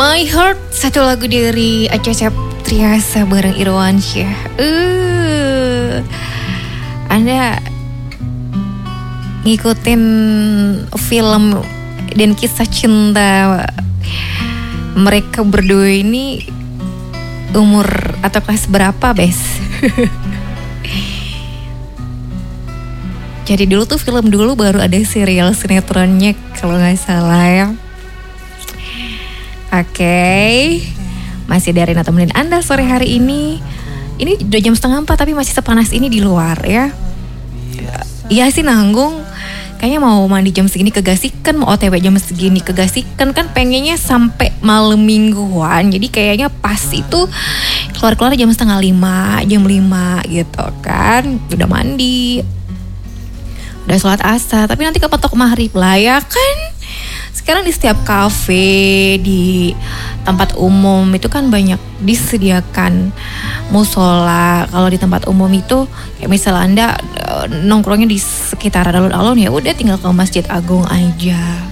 My Heart, satu lagu dari Acha Septriasa bareng Irwansyah. Anda ngikutin film dan kisah cinta mereka berdua ini umur atau kelas berapa, Bes? Jadi dulu tuh film dulu baru ada serial sinetronnya kalau nggak salah ya. Oke. Masih dari Rina temenin Anda sore hari ini. Ini udah jam 3:30 tapi masih sepanas ini di luar ya. Iya sih nanggung. Kayaknya mau mandi jam segini kegasikan, mau OTW jam segini kegasikan, kan pengennya sampai malam mingguan. Jadi kayaknya pas itu keluar-keluar jam 4:30, jam 5 gitu kan. Udah mandi, udah sholat asar, tapi nanti kepatok maghrib lah ya kan. Sekarang di setiap kafe, di tempat umum itu kan banyak disediakan musola. Kalau di tempat umum itu kayak misalnya Anda nongkrongnya di sekitar alun-alun, ya udah tinggal ke Masjid Agung aja.